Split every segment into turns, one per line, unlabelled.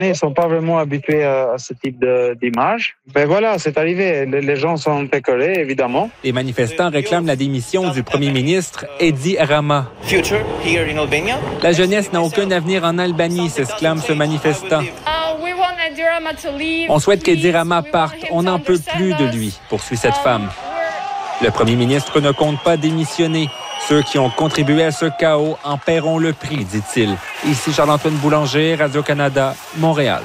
Ils ne sont pas vraiment habitués à ce type d'image. Mais voilà, c'est arrivé. Les gens sont écolés, évidemment.
Les manifestants réclament la démission du premier ministre Edi Rama. La jeunesse n'a aucun avenir en Albanie, s'exclame ce manifestant. On souhaite qu'Edi Rama parte. On n'en peut plus de lui, poursuit cette femme. Le premier ministre ne compte pas démissionner. Ceux qui ont contribué à ce chaos en paieront le prix, dit-il. Ici Charles-Antoine Boulanger, Radio-Canada, Montréal.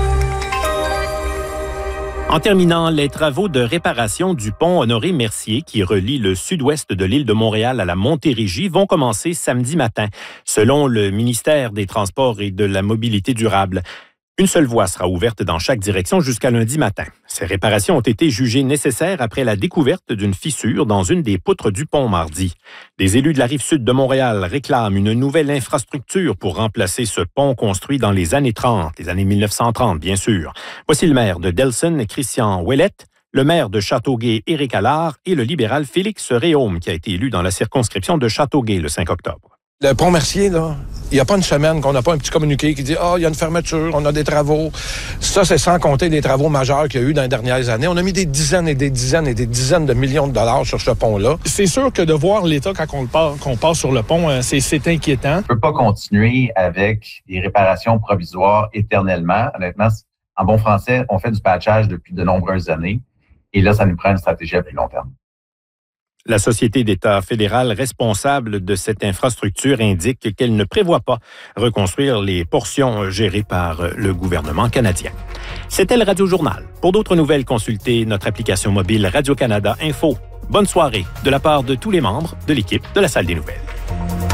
En terminant, les travaux de réparation du pont Honoré-Mercier qui relie le sud-ouest de l'île de Montréal à la Montérégie vont commencer samedi matin, selon le ministère des Transports et de la Mobilité durable. Une seule voie sera ouverte dans chaque direction jusqu'à lundi matin. Ces réparations ont été jugées nécessaires après la découverte d'une fissure dans une des poutres du pont mardi. Les élus de la Rive-Sud de Montréal réclament une nouvelle infrastructure pour remplacer ce pont construit dans les années 30, les années 1930 bien sûr. Voici le maire de Delson, Christian Ouellette, le maire de Châteauguay, Éric Allard, et le libéral Félix Réaume, qui a été élu dans la circonscription de Châteauguay le 5 octobre.
Le pont Mercier, là, il n'y a pas une semaine qu'on n'a pas un petit communiqué qui dit « Ah, il y a une fermeture, on a des travaux. » Ça, c'est sans compter les travaux majeurs qu'il y a eu dans les dernières années. On a mis des dizaines et des dizaines et des dizaines de millions de dollars sur ce pont-là.
C'est sûr que de voir l'état quand qu'on passe sur le pont, c'est inquiétant.
On ne peut pas continuer avec des réparations provisoires éternellement. Honnêtement, en bon français, on fait du patchage depuis de nombreuses années. Et là, ça nous prend une stratégie à plus long terme.
La Société d'État fédérale responsable de cette infrastructure indique qu'elle ne prévoit pas reconstruire les portions gérées par le gouvernement canadien. C'était le Radio-Journal. Pour d'autres nouvelles, consultez notre application mobile Radio-Canada Info. Bonne soirée de la part de tous les membres de l'équipe de la Salle des Nouvelles.